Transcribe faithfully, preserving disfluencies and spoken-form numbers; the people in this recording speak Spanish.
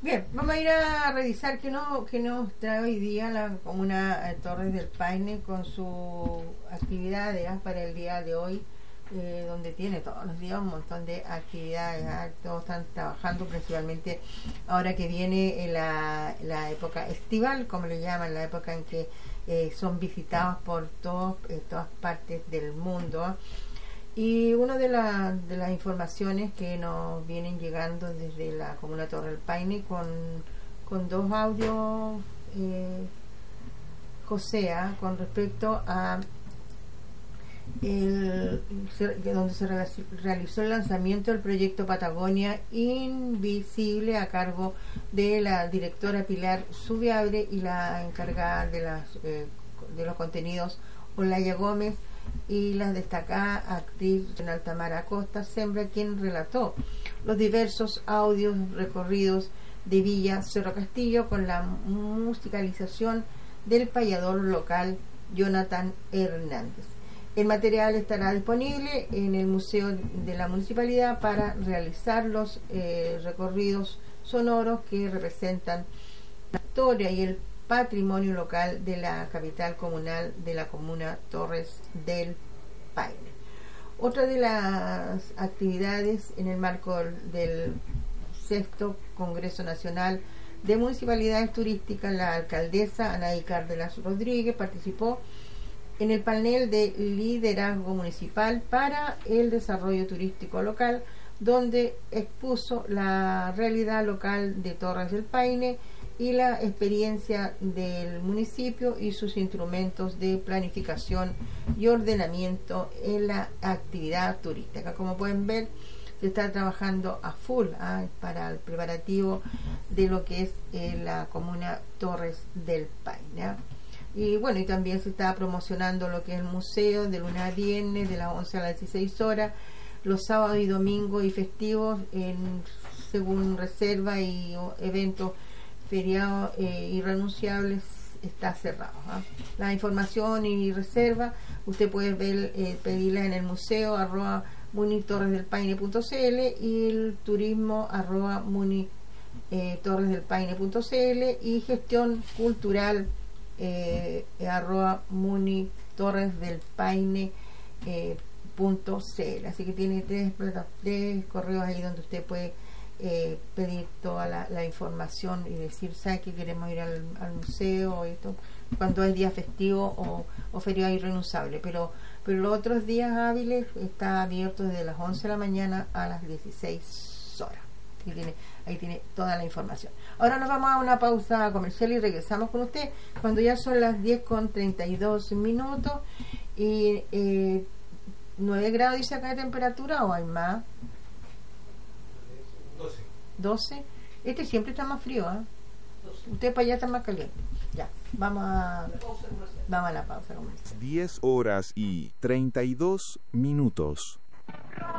Bien, vamos a ir a revisar qué no, qué nos trae hoy día la comuna Torres del Paine con sus actividades ¿eh? para el día de hoy, eh, donde tiene todos los días un montón de actividades. ¿eh? Todos están trabajando, principalmente ahora que viene la, la época estival, como le llaman, la época en que eh, son visitados por todos, eh, todas partes del mundo. ¿eh? Y una de, la, de las informaciones que nos vienen llegando desde la comuna Torre del Paine con, con dos audios, eh, Josea, con respecto a el, donde se realizó el lanzamiento del proyecto Patagonia Invisible a cargo de la directora Pilar Subiabre y la encargada de, las, eh, de los contenidos, Olaya Gómez, y la destacada actriz Tamara Acosta Sembra, quien relató los diversos audios recorridos de Villa Cerro Castillo con la musicalización del payador local Jonathan Hernández. El material estará disponible en el Museo de la Municipalidad para realizar los eh, recorridos sonoros que representan la historia y el patrimonio local de la capital comunal de la comuna Torres del Paine. Otra de las actividades en el marco del sexto Congreso Nacional de Municipalidades Turísticas, la alcaldesa Anaí Cárdenas Rodríguez participó en el panel de liderazgo municipal para el desarrollo turístico local, donde expuso la realidad local de Torres del Paine y la experiencia del municipio y sus instrumentos de planificación y ordenamiento en la actividad turística. Como pueden ver, se está trabajando a full ¿eh? para el preparativo de lo que es eh, la comuna Torres del Paine. ¿eh? Y bueno, y también se está promocionando lo que es el museo de lunes a viernes, de las once a las dieciséis horas, los sábados y domingos y festivos, en, según reserva y o, eventos feriados eh, irrenunciables, está cerrado. ¿eh? La información y reserva usted puede ver, eh, pedirla en el museo arroba munitorresdelpaine punto cl y el turismo arroba muni eh, torresdelpaine punto cl y gestión cultural eh, arroba munitorresdelpaine eh, punto cl. Así que tiene tres, tres correos ahí donde usted puede Eh, pedir toda la, la información y decir, ¿sabe que queremos ir al, al museo? Esto, cuando es día festivo o, o feriado irrenunciable, pero, pero los otros días hábiles está abierto desde las once de la mañana a las dieciséis horas. Ahí tiene, ahí tiene toda la información. Ahora nos vamos a una pausa comercial y regresamos con usted cuando ya son las diez con treinta y dos minutos y eh, nueve grados dice acá de temperatura, o hay más. doce. Este siempre está más frío, ¿eh? Usted para allá está más caliente. Ya, vamos a vamos a la pausa comercial. diez horas y treinta y dos minutos.